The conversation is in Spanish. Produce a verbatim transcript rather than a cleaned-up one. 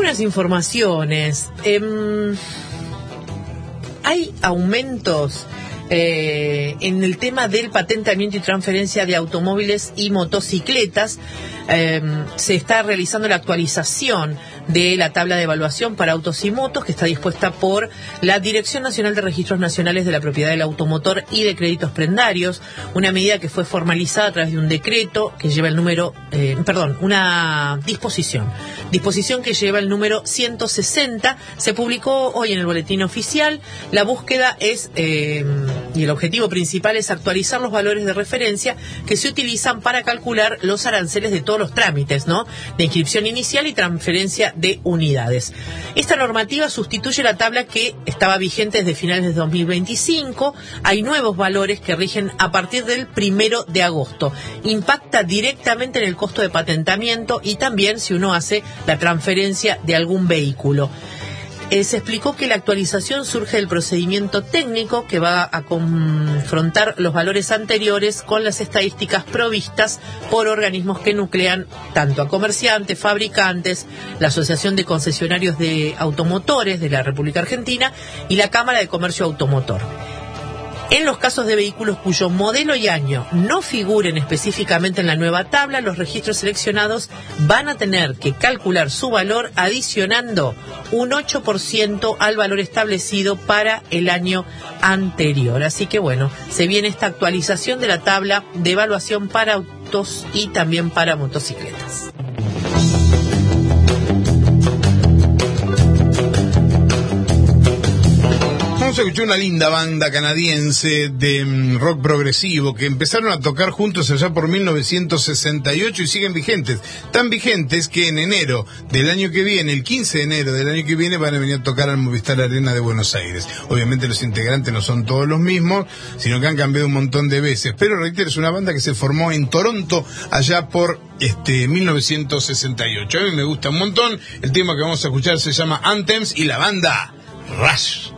algunas informaciones. Eh, hay aumentos eh, en el tema del patentamiento y transferencia de automóviles y motocicletas. Eh, se está realizando la actualización de la tabla de evaluación para autos y motos, que está dispuesta por la Dirección Nacional de Registros Nacionales de la Propiedad del Automotor y de Créditos Prendarios, una medida que fue formalizada a través de un decreto que lleva el número, eh, perdón, una disposición, disposición que lleva el número ciento sesenta, se publicó hoy en el boletín oficial. La búsqueda es, eh, y el objetivo principal es actualizar los valores de referencia que se utilizan para calcular los aranceles de todos los trámites, ¿no?, de inscripción inicial y transferencia de unidades. Esta normativa sustituye la tabla que estaba vigente desde finales de dos mil veinticinco. Hay nuevos valores que rigen a partir del primero de agosto. Impacta directamente en el costo de patentamiento y también si uno hace la transferencia de algún vehículo. Eh, se explicó que la actualización surge del procedimiento técnico que va a confrontar los valores anteriores con las estadísticas provistas por organismos que nuclean tanto a comerciantes, fabricantes, la Asociación de Concesionarios de Automotores de la República Argentina y la Cámara de Comercio Automotor. En los casos de vehículos cuyo modelo y año no figuren específicamente en la nueva tabla, los registros seleccionados van a tener que calcular su valor adicionando un ocho por ciento al valor establecido para el año anterior. Así que bueno, se viene esta actualización de la tabla de evaluación para autos y también para motocicletas. Vamos a escuchar una linda banda canadiense de um, rock progresivo que empezaron a tocar juntos allá por mil novecientos sesenta y ocho y siguen vigentes. Tan vigentes que en enero del año que viene, el quince de enero del año que viene, van a venir a tocar al Movistar Arena de Buenos Aires. Obviamente los integrantes no son todos los mismos, sino que han cambiado un montón de veces. Pero reitero, es una banda que se formó en Toronto allá por este mil novecientos sesenta y ocho. A mí me gusta un montón. El tema que vamos a escuchar se llama Anthems y la banda Rush.